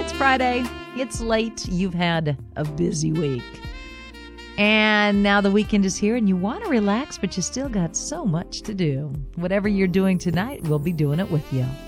It's Friday. It's late. You've had a busy week. And now the weekend is here and you want to relax, but you still got so much to do. Whatever you're doing tonight, we'll be doing it with you.